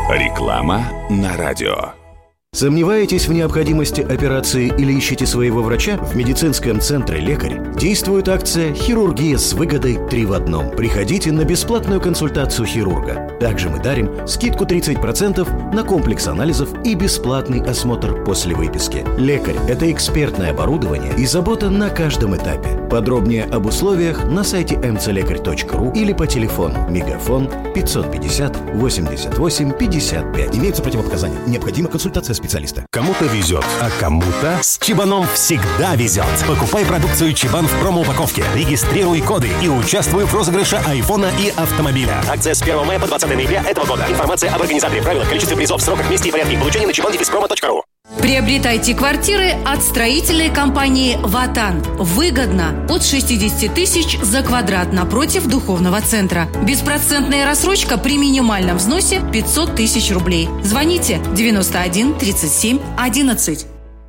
Реклама на радио. Сомневаетесь в необходимости операции или ищете своего врача? В медицинском центре «Лекарь» действует акция «Хирургия с выгодой 3 в 1». Приходите на бесплатную консультацию хирурга. Также мы дарим скидку 30% на комплекс анализов и бесплатный осмотр после выписки. «Лекарь» — это экспертное оборудование и забота на каждом этапе. Подробнее об условиях на сайте mcлекарь.ру или по телефону Мегафон 550 88 55. Имеются противопоказания. Необходима консультация специалиста. Кому-то везет, а кому-то с Чебаном всегда везет. Покупай продукцию Чебан в промо-упаковке, регистрируй коды и участвуй в розыгрыше айфона и автомобиля. Акция с 1 мая по 20 ноября этого года. Информация об организаторе, правилах, количестве призов, сроках, месте и порядке получения на чебан-промо.ру. Приобретайте квартиры от строительной компании «Ватан». Выгодно. От 60 тысяч за квадрат напротив духовного центра. Беспроцентная рассрочка при минимальном взносе 500 тысяч рублей. Звоните 91 37 11.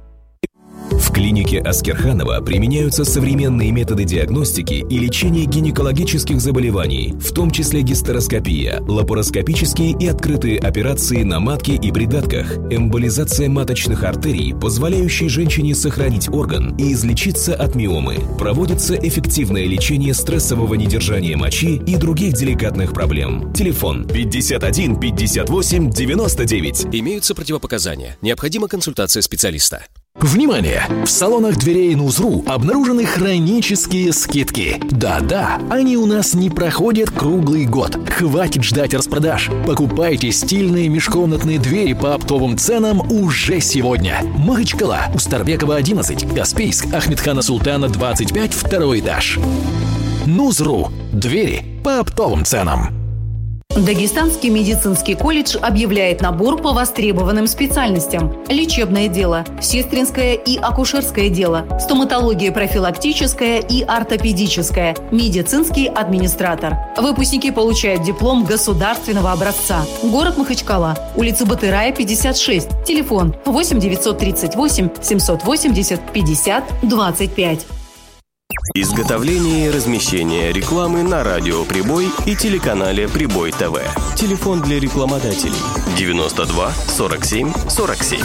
В клинике Аскерханова применяются современные методы диагностики и лечения гинекологических заболеваний, в том числе гистероскопия, лапароскопические и открытые операции на матке и придатках, эмболизация маточных артерий, позволяющие женщине сохранить орган и излечиться от миомы. Проводится эффективное лечение стрессового недержания мочи и других деликатных проблем. Телефон 51 58 99. Имеются противопоказания. Необходима консультация специалиста. Внимание! В салонах дверей Нузру обнаружены хронические скидки. Да-да, они у нас не проходят круглый год. Хватит ждать распродаж. Покупайте стильные межкомнатные двери по оптовым ценам уже сегодня. Махачкала, Устарбекова, 11, Каспийск, Ахмедхана Султана, 25, второй этаж. Нузру. Двери по оптовым ценам. Дагестанский медицинский колледж объявляет набор по востребованным специальностям: лечебное дело, сестринское и акушерское дело, стоматология профилактическая и ортопедическая, медицинский администратор. Выпускники получают диплом государственного образца. Город Махачкала, улица Батырая, 56, телефон 8 938 780 50 25. Изготовление и размещение рекламы на радио «Прибой» и телеканале «Прибой ТВ». Телефон для рекламодателей 92 47 47.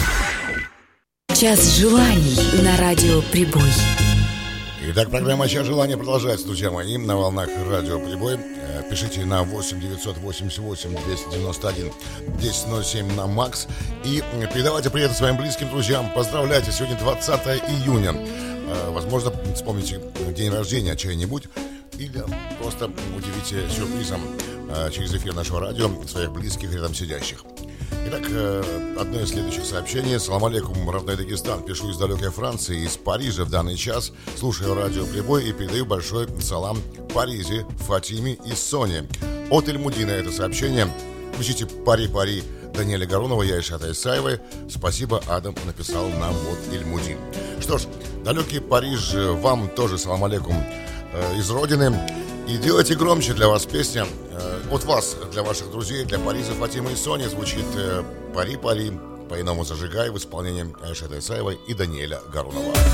Час желаний на радио «Прибой». Итак, программа «Час желания» продолжается, друзья мои, на волнах радио «Прибой». Пишите на 8 988 291 1007 на МАКС. И передавайте привет своим близким друзьям. Поздравляйте, сегодня 20 июня. Возможно, вспомните день рождения чей-нибудь или просто удивите сюрпризом через эфир нашего радио своих близких рядом сидящих. Итак, одно из следующих сообщений. Салам алейкум, родной Дагестан. Пишу из далекой Франции, из Парижа в данный час. Слушаю радио «Прибой» и передаю большой салам Паризе, Фатиме и Соне. От Эльмудина это сообщение. Включите «Пари-пари» Даниэля Гарунова, я Ишата Исаевой. Спасибо, Адам написал нам вот Эльмудин. Что ж, далекий Париж, вам тоже салам алейкум из родины. И делайте громче, для вас песня от вас, для ваших друзей, для Париза, Фатимы и Сони звучит «Пари-пари», по-иному «Зажигай» в исполнении Ишата Исаевой и Даниэля Гарунова.